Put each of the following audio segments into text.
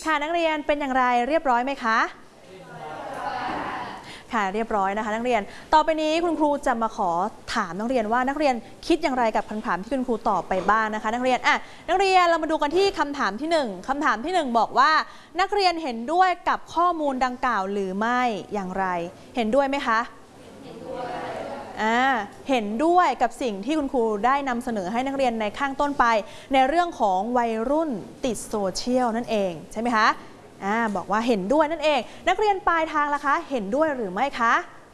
ค่ะนักเรียนเป็นอย่างไรเรียบร้อยไหมคะค่ะเรียบร้อยนะคะนักเรียนต่อไปนี้คุณครูจะมาขอถามนักเรียนว่านักเรียนคิดอย่างไรกับคำถามที่คุณครูตอบไปบ้างนะคะนักเรียนนักเรียนเรามาดูกันที่คำถามที่1คำถามที่1บอกว่านักเรียนเห็นด้วยกับข้อมูลดังกล่าวหรือไม่อย่างไรเห็นด้วยไหมคะเห็นด้วยกับสิ่งที่คุณครูได้นำเสนอให้นักเรียนในข้างต้นไปในเรื่องของวัยรุ่นติดโซเชียลนั่นเองใช่ไหมคะบอกว่าเห็นด้วยนั่นเองนักเรียนปลายทางล่ะคะเห็นด้วยหรือไม่คะ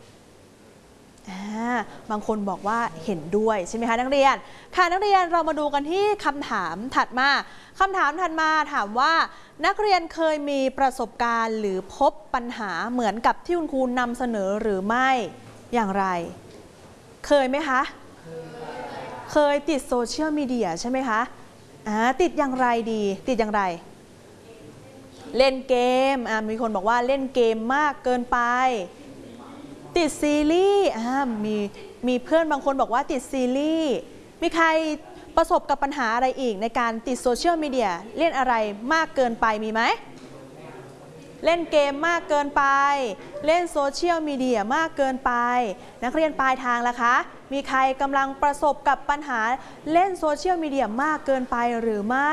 บางคนบอกว่าเห็นด้วยใช่ไหมคะนักเรียนค่ะนักเรียนเรามาดูกันที่คำถามถัดมาคำถามถัดมาถามว่านักเรียนเคยมีประสบการณ์หรือพบปัญหาเหมือนกับที่คุณครูนำเสนอหรือไม่อย่างไรเคยไหมคะเคยติดโซเชียลมีเดียใช่ไหมคะติดอย่างไรดีติดอย่างไรเล่นเกมมีคนบอกว่าเล่นเกมมากเกินไปติดซีรีส์มีเพื่อนบางคนบอกว่าติดซีรีส์มีใครประสบกับปัญหาอะไรอีกในการติดโซเชียลมีเดียเล่นอะไรมากเกินไปมีไหมเล่นเกมมากเกินไปเล่นโซเชียลมีเดียมากเกินไปนักเรียนปลายทางล่ะคะมีใครกำลังประสบกับปัญหาเล่นโซเชียลมีเดียมากเกินไปหรือไม่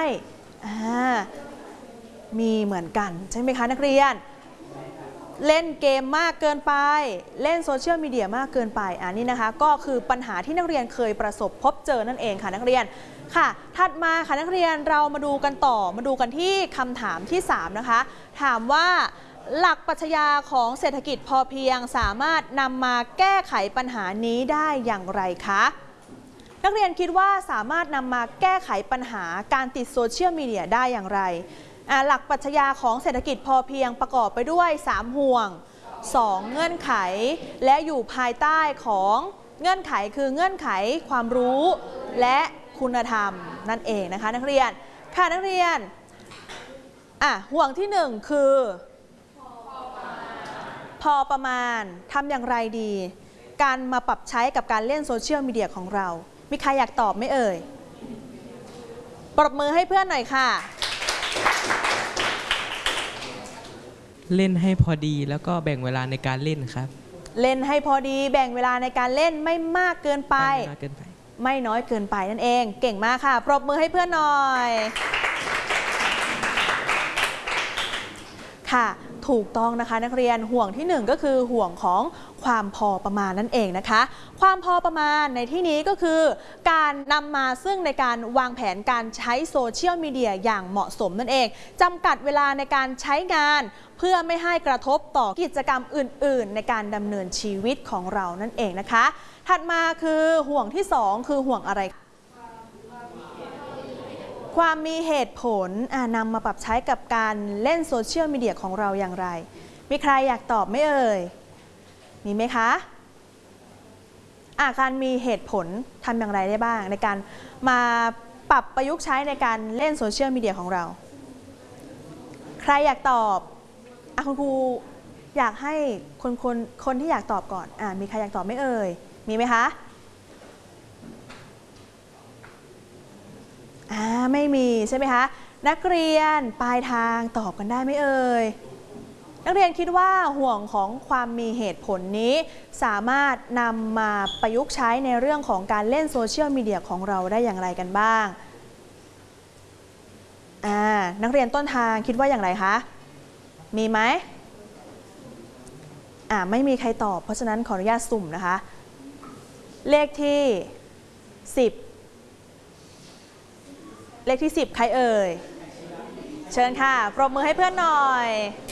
มีเหมือนกันใช่ไหมคะนักเรียนเล่นเกมมากเกินไปเล่นโซเชียลมีเดียมากเกินไปนี่นะคะก็คือปัญหาที่นักเรียนเคยประสบพบเจอนั่นเองค่ะนักเรียนค่ะถัดมาค่ะนักเรียนเรามาดูกันต่อมาดูกันที่คำถามที่3นะคะถามว่าหลักปรัชญาของเศรษฐกิจพอเพียงสามารถนำมาแก้ไขปัญหานี้ได้อย่างไรคะนักเรียนคิดว่าสามารถนำมาแก้ไขปัญหาการติดโซเชียลมีเดียได้อย่างไรหลักปรัชญาของเศรษฐกิจพอเพียงประกอบไปด้วย3ห่วง2เงื่อนไขและอยู่ภายใต้ของเงื่อนไขคือเงื่อนไขความรู้และคุณธรรมนั่นเองนะคะนักเรียนค่ะนักเรียนห่วงที่1คือพอประมาณทำอย่างไรดีการมาปรับใช้กับการเล่นโซเชียลมีเดียของเรามีใครอยากตอบไหมเอ่ยปรบมือให้เพื่อนหน่อยค่ะเล่นให้พอดีแล้วก็แบ่งเวลาในการเล่นครับเล่นให้พอดีแบ่งเวลาในการเล่นไม่มากเกินไปไม่น้อยเกินไปนั่นเองเก่งมากค่ะปรบมือให้เพื่อนหน่อยค่ะถูกต้องนะคะนักเรียนห่วงที่1ก็คือห่วงของความพอประมาณนั่นเองนะคะความพอประมาณในที่นี้ก็คือการนำมาซึ่งในการวางแผนการใช้โซเชียลมีเดียอย่างเหมาะสมนั่นเองจำกัดเวลาในการใช้งานเพื่อไม่ให้กระทบต่อกิจกรรมอื่นๆในการดำเนินชีวิตของเรานั่นเองนะคะถัดมาคือห่วงที่2คือห่วงอะไรความมีเหตุผลนำมาปรับใช้กับการเล่นโซเชียลมีเดียของเราอย่างไรมีใครอยากตอบไหมเอ่ยมีไหมคะการมีเหตุผลทำอย่างไรได้บ้างในการมาปรับประยุกต์ใช้ในการเล่นโซเชียลมีเดียของเราใครอยากตอบคุณครูอยากให้คนที่อยากตอบก่อนมีใครอยากตอบไหมเอ่ยมีไหมคะไม่มีใช่ไหมคะนักเรียนปลายทางตอบกันได้ไหมเอ่ยนักเรียนคิดว่าห่วงของความมีเหตุผลนี้สามารถนำมาประยุกต์ใช้ในเรื่องของการเล่นโซเชียลมีเดียของเราได้อย่างไรกันบ้างนักเรียนต้นทางคิดว่าอย่างไรคะมีไหมไม่มีใครตอบเพราะฉะนั้นขออนุญาตสุ่มนะคะเลขที่10เลขที่10ใครเอ่ยเชิญค่ะปรบมือให้เพื่อนหน่อย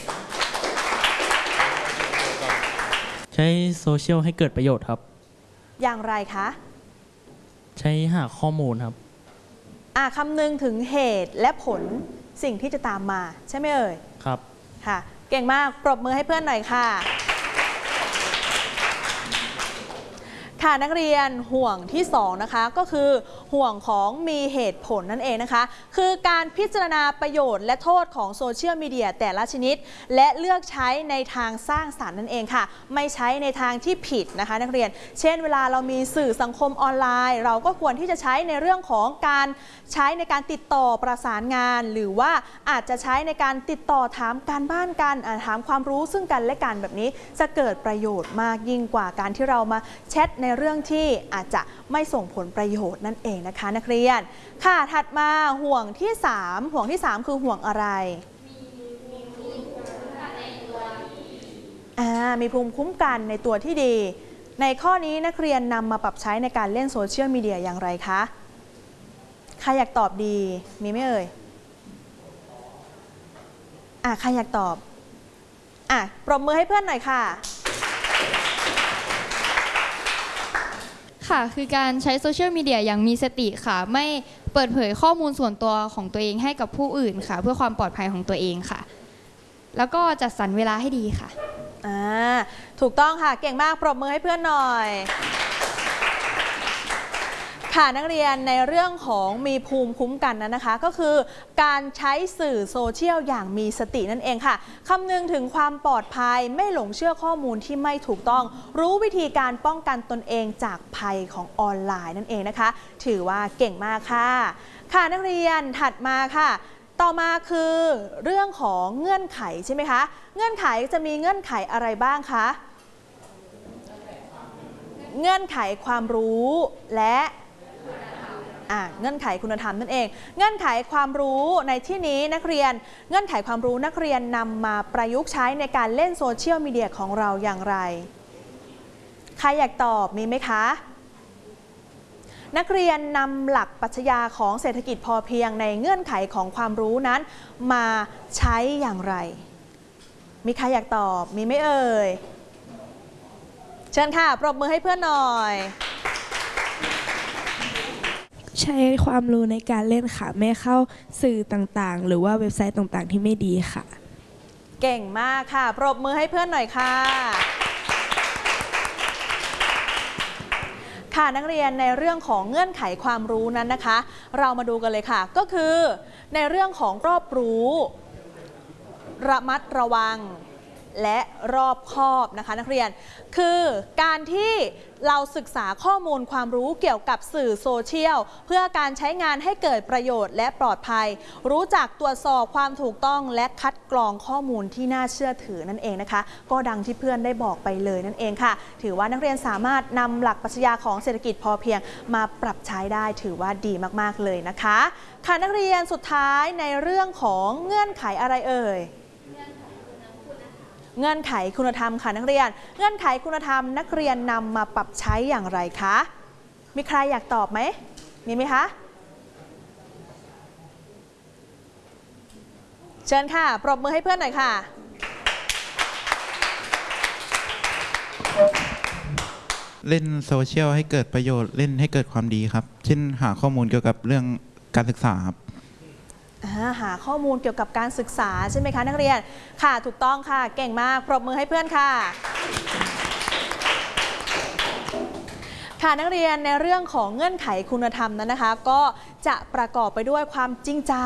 ใช้โซเชียลให้เกิดประโยชน์ครับอย่างไรคะใช้หาข้อมูลครับคำนึงถึงเหตุและผลสิ่งที่จะตามมาใช่ไหมเอ่ยครับค่ะเก่งมากปรบมือให้เพื่อนหน่อยค่ะค่ะนักเรียนห่วงที่2นะคะก็คือห่วงของมีเหตุผลนั่นเองนะคะคือการพิจารณาประโยชน์และโทษของโซเชียลมีเดียแต่ละชนิดและเลือกใช้ในทางสร้างสรรค์นั่นเองค่ะไม่ใช้ในทางที่ผิดนะคะนักเรียนเช่นเวลาเรามีสื่อสังคมออนไลน์เราก็ควรที่จะใช้ในเรื่องของการใช้ในการติดต่อประสานงานหรือว่าอาจจะใช้ในการติดต่อถามการบ้านกันถามความรู้ซึ่งกันและกันแบบนี้จะเกิดประโยชน์มากยิ่งกว่าการที่เรามาแชทในเรื่องที่อาจจะไม่ส่งผลประโยชน์นั่นเองนะคะนักเรียนค่ะถัดมาห่วงที่3คือห่วงอะไรมีภูมิคุ้มกันในตัวที่ดีในข้อนี้นักเรียนนำมาปรับใช้ในการเล่นโซเชียลมีเดียอย่างไรคะใครอยากตอบดีมีไหมเอ่ยใครอยากตอบปรบมือให้เพื่อนหน่อยค่ะค่ะคือการใช้โซเชียลมีเดียอย่างมีสติค่ะไม่เปิดเผยข้อมูลส่วนตัวของตัวเองให้กับผู้อื่นค่ะเพื่อความปลอดภัยของตัวเองค่ะแล้วก็จัดสรรเวลาให้ดีค่ะถูกต้องค่ะเก่งมากปรบมือให้เพื่อนหน่อยค่ะนักเรียนในเรื่องของมีภูมิคุ้มกันนั้นนะคะก็คือการใช้สื่อโซเชียลอย่างมีสตินั่นเองค่ะคำนึงถึงความปลอดภัยไม่หลงเชื่อข้อมูลที่ไม่ถูกต้องรู้วิธีการป้องกันตนเองจากภัยของออนไลน์นั่นเองนะคะถือว่าเก่งมากค่ะค่ะนักเรียนถัดมาค่ะต่อมาคือเรื่องของเงื่อนไขใช่ไหมคะเงื่อนไขจะมีเงื่อนไขอะไรบ้างคะเงื่อนไขความรู้และเงื่อนไขคุณธรรมนั่นเองเงื่อนไขความรู้ในที่นี้นักเรียนเงื่อนไขความรู้นักเรียนนำมาประยุกต์ใช้ในการเล่นโซเชียลมีเดียของเราอย่างไรใครอยากตอบมีไหมคะนักเรียนนำหลักปรัชญาของเศรษฐกิจพอเพียงในเงื่อนไขของความรู้นั้นมาใช้อย่างไรมีใครอยากตอบมีไหมเอ่ยเชิญค่ะปรบมือให้เพื่อนหน่อยใช้ความรู้ในการเล่นค่ะไม่เข้าสื่อต่างๆหรือว่าเว็บไซต์ต่างๆที่ไม่ดีค่ะเก่งมากค่ะปรบมือให้เพื่อนหน่อยค่ะค่ะนักเรียนในเรื่องของเงื่อนไขความรู้นั้นนะคะเรามาดูกันเลยค่ะก็คือในเรื่องของรอบรู้ระมัดระวังและรอบคอบนะคะนักเรียนคือการที่เราศึกษาข้อมูลความรู้เกี่ยวกับสื่อโซเชียลเพื่อการใช้งานให้เกิดประโยชน์และปลอดภัยรู้จักตรวจสอบความถูกต้องและคัดกรองข้อมูลที่น่าเชื่อถือนั่นเองนะคะก็ดังที่เพื่อนได้บอกไปเลยนั่นเองค่ะถือว่านักเรียนสามารถนำหลักปรัชญาของเศรษฐกิจพอเพียงมาปรับใช้ได้ถือว่าดีมากๆเลยนะคะค่ะนักเรียนสุดท้ายในเรื่องของเงื่อนไขอะไรเอ่ยเงื่อนไขคุณธรรมค่ะนักเรียนเงื่อนไขคุณธรรมนักเรียนนำมาปรับใช้อย่างไรคะมีใครอยากตอบไหมมีไหมคะเชิญค่ะปรบมือให้เพื่อนหน่อยค่ะเล่นโซเชียลให้เกิดประโยชน์เล่นให้เกิดความดีครับเช่นหาข้อมูลเกี่ยวกับเรื่องการศึกษาครับหาข้อมูลเกี่ยวกับการศึกษาใช่ไหมคะนักเรียนค่ะถูกต้องค่ะเก่งมากปรบมือให้เพื่อนค่ะค่ะนักเรียนในเรื่องของเงื่อนไขคุณธรรมนั้นนะคะก็จะประกอบไปด้วยความจริงใจ